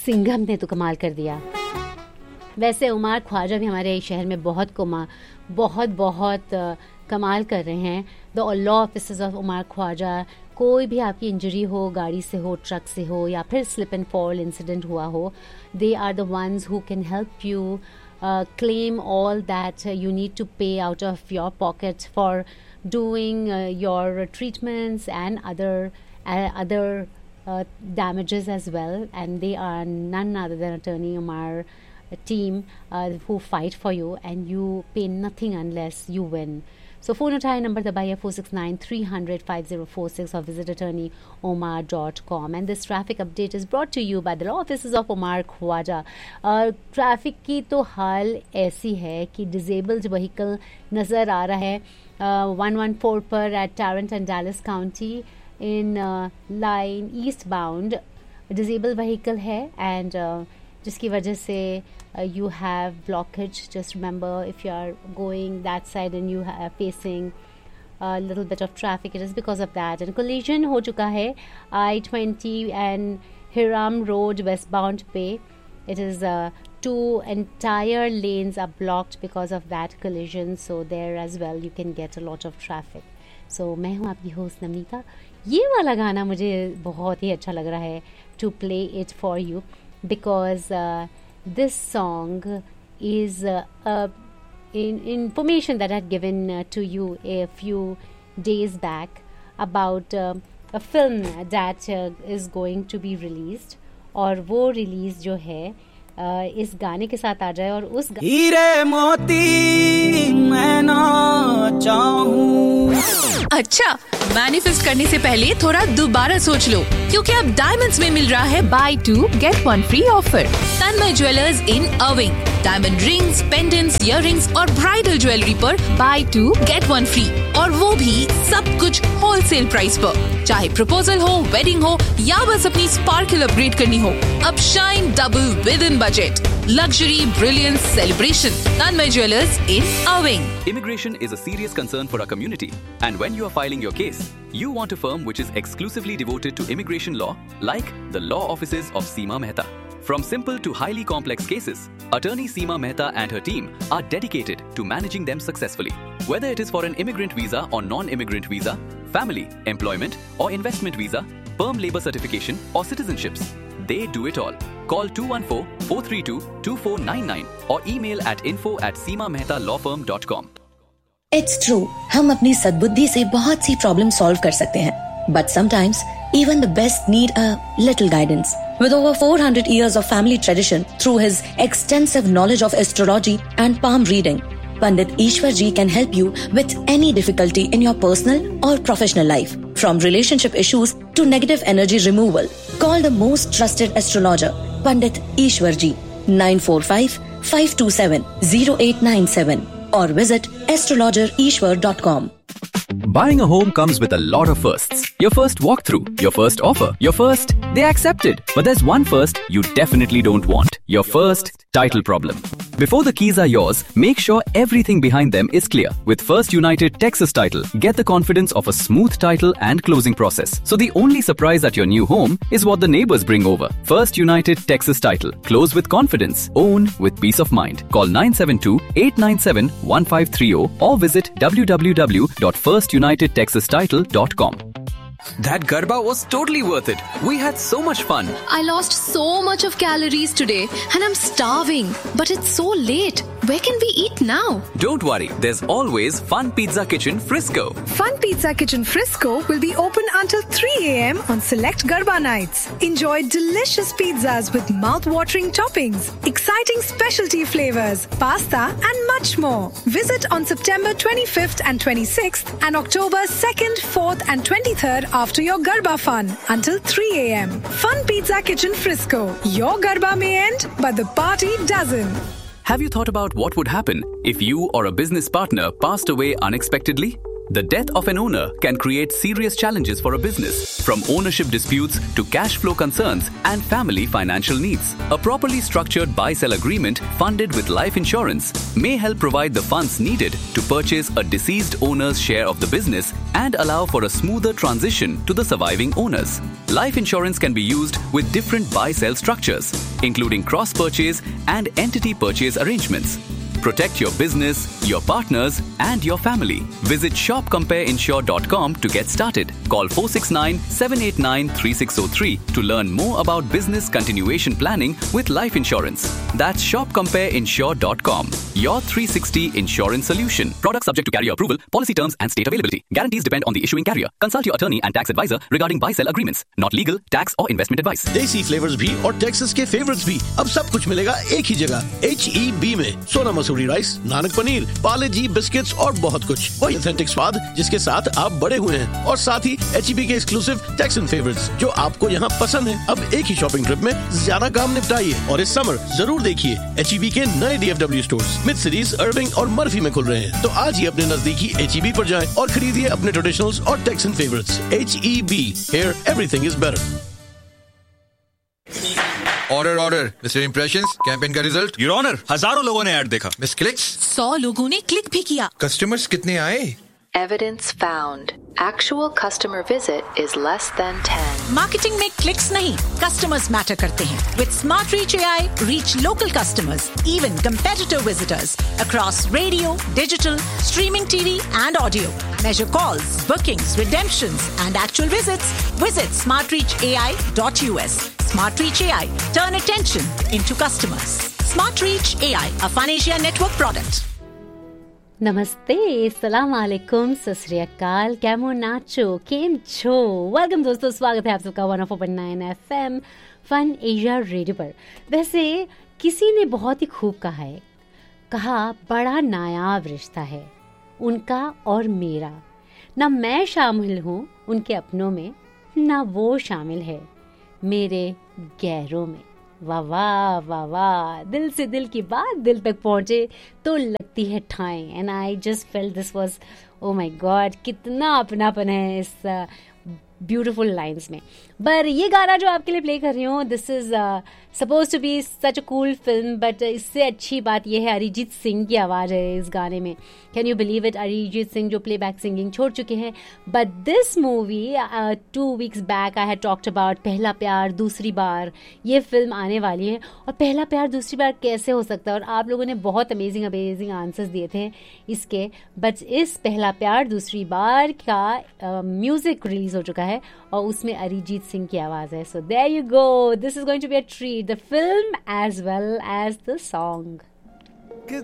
सिंघम ने तो कमाल कर दिया। वैसे उमर ख्वाजा भी हमारे शहर में बहुत कमाल कर रहे हैं। The law officers of Umar Khwaja, कोई भी आपकी इंजरी हो, गाड़ी से हो, ट्रक से हो, या फिर स्लिप एंड फॉल इंसिडेंट हुआ हो, they are the ones who can help you claim all that you need to pay out of your pocket for doing your treatments and other damages as well. And they are none other than Attorney Umar team who fight for you, and you pay nothing unless you win. So phone उठाए, number दबाइए 469-300-5046 or visit attorneyomar.com. And this traffic update is brought to you by the law offices of Umar Khwaja. Traffic की तो हाल ऐसी है कि disabled vehicle नज़र आ रहा है 114 पर eight टारेंट and Dallas county in line east bound disable vehicle है, एंड जिसकी वजह से you have blockage. Just remember, if you are going that side and you are facing a little bit of traffic, it is because of that. And collision हो चुका है I-20 and Hiram Road westbound पे. It is 2 entire lanes are blocked because of that collision. So there as well you can get a lot of traffic. So मैं हूँ आपकी host Navneeta. ये वाला गाना मुझे बहुत ही अच्छा लग रहा है to play it for you because this song is information that I had given to you a few days back about a film that is going to be released, और वो रिलीज जो है इस गाने के साथ आ जाए। और उस हीरे मोती मैं ना चाहूं। अच्छा, मैनिफेस्ट करने से पहले थोड़ा दोबारा सोच लो, क्योंकि अब डायमंड्स में मिल रहा है बाय 2 गेट 1 फ्री ऑफर। तन्मय ज्वेलर्स इन अर्विंग डायमंड रिंग्स, पेंडेंट्स, इयररिंग्स और ब्राइडल ज्वेलरी पर बाय 2 गेट 1 फ्री, और वो भी सब कुछ होलसेल प्राइस पर। चाहे प्रपोजल हो, वेडिंग हो या बस अपनी स्पार्कल अपग्रेड करनी हो, अब shine double with in budget. Luxury, brilliance, celebration. Tanmay Jewelers in Irving. Immigration is a serious concern for our community. And when you are filing your case, you want a firm which is exclusively devoted to immigration law, like the law offices of Seema Mehta. From simple to highly complex cases, attorney Seema Mehta and her team are dedicated to managing them successfully. Whether it is for an immigrant visa or non-immigrant visa, family, employment or investment visa, perm labor certification or citizenships, they do it all. Call 214-432-2499 or email at info@seemamehtalaw.com. It's true, हम अपनी सद्बुद्धि से बहुत सी problem solve कर सकते हैं, but sometimes even the best need a little guidance. With over 400 years of family tradition, through his extensive knowledge of astrology and palm reading, Pandit Ishwar Ji can help you with any difficulty in your personal or professional life. From relationship issues to negative energy removal, call the most trusted astrologer, Pandit Ishwar Ji, 945-527-0897 or visit astrologerishwar.com. Buying a home comes with a lot of firsts. Your first walkthrough, your first offer, your first, they accepted. But there's one first you definitely don't want. Your first title problem. Before the keys are yours, make sure everything behind them is clear. With First United Texas Title, get the confidence of a smooth title and closing process. So the only surprise at your new home is what the neighbors bring over. First United Texas Title. Close with confidence. Own with peace of mind. Call 972-897-1530 or visit www.firstunitedtexastitle.com. That Garba was totally worth it. We had so much fun. I lost so much of calories today and I'm starving. But it's so late. Where can we eat now? Don't worry. There's always Fun Pizza Kitchen Frisco. Fun Pizza Kitchen Frisco will be open until 3 a.m. on select Garba nights. Enjoy delicious pizzas with mouth-watering toppings, exciting specialty flavors, pasta and much more. Visit on September 25th and 26th and October 2nd, 4th and 23rd after your Garba fun until 3 a.m. Fun Pizza Kitchen Frisco. Your Garba may end, but the party doesn't. Have you thought about what would happen if you or a business partner passed away unexpectedly? The death of an owner can create serious challenges for a business, from ownership disputes to cash flow concerns and family financial needs. A properly structured buy-sell agreement funded with life insurance may help provide the funds needed to purchase a deceased owner's share of the business and allow for a smoother transition to the surviving owners. Life insurance can be used with different buy-sell structures, including cross-purchase and entity purchase arrangements. Protect your business, your partners, and your family. Visit shopcompareinsure.com to get started. Call 469-789-3603 to learn more about business continuation planning with life insurance. That's shopcompareinsure.com. Your 360 insurance solution. Product subject to carrier approval. Policy terms and state availability. Guarantees depend on the issuing carrier. Consult your attorney and tax advisor regarding buy-sell agreements. Not legal, tax or investment advice. देसी flavours भी और Texas के favourites भी अब सब कुछ मिलेगा एक ही जगह HEB में। सोना मसूरी राइस, नानक पनीर, पाले जी बिस्किट्स और बहुत कुछ। वही ऑथेंटिक स्वाद जिसके साथ आप बड़े हुए हैं और साथ ही HEB के एक्सक्लूसिव टेक्सन फेवरेट्स जो आपको यहाँ पसंद है। अब एक ही शॉपिंग ट्रिप में ज्यादा काम निपटाइए और इस समर जरूर देखिए HEB के नए DFW स्टोर्स मिड सिटीज, अर्विंग और मर्फी में खुल रहे हैं। तो आज ही अपने नजदीकी HEB पर जाएं और खरीदिए अपने ट्रेडिशनल्स और taxon favourites. HEB, here everything is better. Order mister impressions campaign का रिजल्ट। योर ऑनर, हजारों लोगों ने ऐड देखा। मिस क्लिक्स, 100 लोगों ने क्लिक भी किया। कस्टमर्स कितने आए? Evidence found. Actual customer visit is less than 10. Marketing में क्लिक्स नहीं, कस्टमर्स मैटर करते हैं। With Smart Reach AI, reach local customers, even competitor visitors across radio, digital, streaming TV and audio. Measure calls, bookings, redemptions and actual visits. Visit smartreachai.us. Smart Reach AI. Turn attention into customers. Smart Reach AI, a Phanesia network product. नमस्ते, सलाम अलैकुम, सत श्री अकाल, camo नाचो, केम छो। Welcome दोस्तों, स्वागत है आप सबका 104.9 FM फन एशिया रेडियो पर। वैसे किसी ने बहुत ही खूब कहा बड़ा नायाब रिश्ता है उनका और मेरा। ना मैं शामिल हूँ उनके अपनों में, ना वो शामिल है मेरे गैरों में। वाह वाह वाह वाह, दिल से दिल की बात दिल तक पहुँचे तो लगती है ठाएं। And I just felt this was, oh my God, कितना अपनापन है इस ब्यूटिफुल लाइन्स में। पर ये गाना जो आपके लिए प्ले कर रही हूँ, this is suppose to be such a cool film, but इससे अच्छी बात यह है अरिजीत सिंह की आवाज़ है इस गाने में। Can you believe it, Arijit Singh जो प्लेबैक सिंगिंग छोड़ चुके हैं। But this movie 2 weeks back I had talked about पहला प्यार दूसरी बार। ये फिल्म आने वाली है और पहला प्यार दूसरी बार कैसे हो सकता है, और आप लोगों ने बहुत अमेजिंग आंसर्स दिए थे इसके। बट इस पहला प्यार दूसरी बार का म्यूजिक रिलीज हो चुका है और उसमें अरिजीत सिंह की आवाज़ है। So there you go, this is going to be a treat, the film as well as the song.